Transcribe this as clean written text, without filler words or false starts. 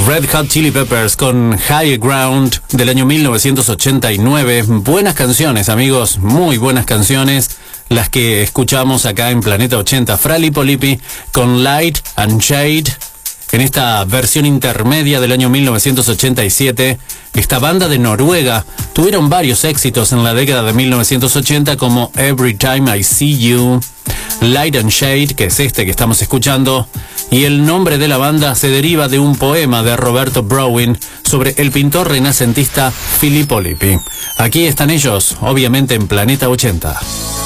Red Hot Chili Peppers con High Ground del año 1989. Buenas canciones, amigos, muy buenas canciones las que escuchamos acá en Planeta 80. Fra Lippo Lippi con Light and Shade en esta versión intermedia del año 1987. Esta banda de Noruega tuvieron varios éxitos en la década de 1980 como Every Time I See You, Light and Shade, que es este que estamos escuchando, y el nombre de la banda se deriva de un poema de Roberto Browning sobre el pintor renacentista Filippo Lippi. Aquí están ellos, obviamente en Planeta 80.